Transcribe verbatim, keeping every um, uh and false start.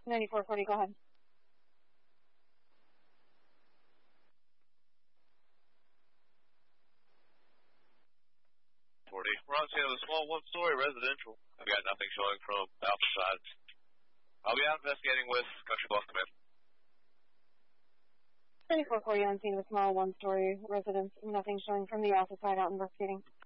ninety-four forty, go ahead. forty. We're on scene of a small one-story residential. I've got nothing showing from Alpha side. I'll be out investigating with Country Bluff Command. ninety-four forty on scene of a small one-story residence. Nothing showing from the Alpha side, out investigating.